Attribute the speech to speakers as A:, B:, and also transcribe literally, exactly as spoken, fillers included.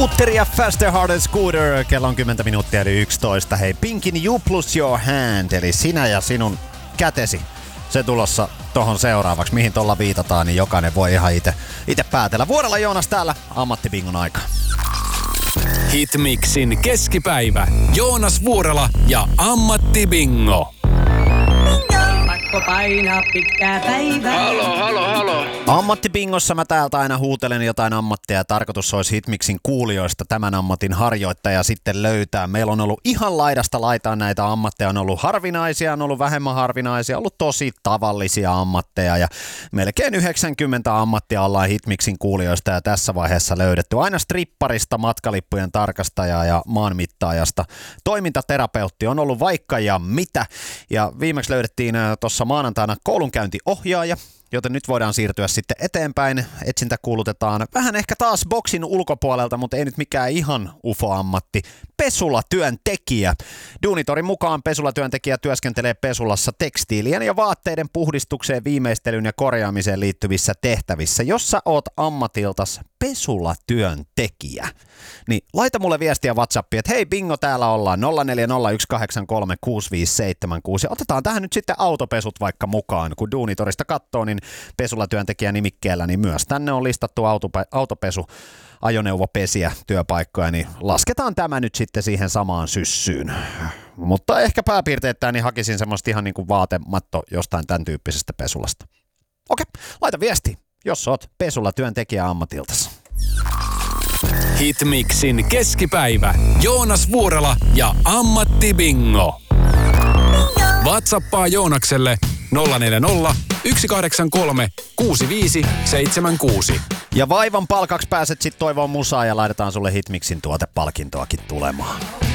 A: Scooter ja Faster Harder Scooter. Kello on kymmenen minuuttia eli yksitoista. Hei, Pinkin You plus Your Hand, eli sinä ja sinun kätesi. Se tulossa tohon seuraavaksi. Mihin tolla viitataan, niin jokainen voi ihan ite, ite päätellä. Vuorella Joonas täällä, ammattibingon aika.
B: Hitmixin keskipäivä. Joonas Vuorela ja ammattibingo.
C: Pakko painaa pitkää päivää.
D: Halo, halo, halo.
A: Ammattibingossa mä täältä aina huutelen jotain ammattia ja tarkoitus olisi Hitmixin kuulijoista tämän ammatin harjoittaja sitten löytää. Meillä on ollut ihan laidasta laitaan näitä ammatteja. On ollut harvinaisia, on ollut vähemmän harvinaisia, on ollut tosi tavallisia ammatteja ja melkein yhdeksänkymmentä ammattia ollaan Hitmixin kuulijoista ja tässä vaiheessa löydetty. Aina stripparista, matkalippujen tarkastajaa ja maanmittaajasta. Toimintaterapeutti on ollut vaikka ja mitä. Ja viimeksi löydettiin tuossa maanantaina koulunkäyntiohjaaja, joten nyt voidaan siirtyä sitten eteenpäin. Etsintä kuulutetaan vähän ehkä taas boksin ulkopuolelta, mutta ei nyt mikään ihan ufo-ammatti. Pesulatyöntekijä. Duunitorin mukaan pesulatyöntekijä työskentelee pesulassa tekstiilien ja vaatteiden puhdistukseen, viimeistelyyn ja korjaamiseen liittyvissä tehtävissä. Jos sä oot ammatiltas pesulatyöntekijä, niin laita mulle viestiä WhatsAppiin, että hei bingo, täällä ollaan nolla neljä nolla yksi kahdeksan kolme kuusi viisi seitsemän kuusi. Ja otetaan tähän nyt sitten autopesut vaikka mukaan. Kun Duunitorista katsoo, niin pesulatyöntekijän nimikkeellä, niin myös tänne on listattu autope- autopesu, ajoneuvopesiä, työpaikkoja, niin lasketaan tämä nyt sitten siihen samaan syssyyn. Mutta ehkä pääpiirteittäin niin hakisin semmoista ihan niin kuin vaatematto jostain tämän tyyppisestä pesulasta. Okei, laita viesti, jos oot pesulatyöntekijä ammatiltasi.
B: Hitmixin keskipäivä. Joonas Vuorela ja ammattibingo. WhatsAppaa Joonakselle nolla neljä nolla yksi kahdeksan kolme kuusi viisi seitsemän kuusi.
A: Ja vaivan palkaksi pääset sit toivoon musaa ja laitetaan sulle Hitmixin tuotepalkintoakin tulemaan.